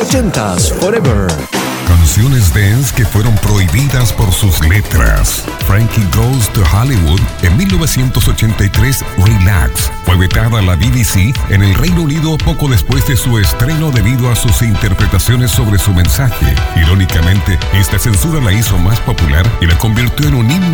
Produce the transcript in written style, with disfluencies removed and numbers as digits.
80s Forever. Canciones dance que fueron prohibidas por sus letras. Frankie Goes to Hollywood en 1983, Relax, fue vetada a la BBC en el Reino Unido poco después de su estreno debido a sus interpretaciones sobre su mensaje. Irónicamente, esta censura la hizo más popular y la convirtió en un himno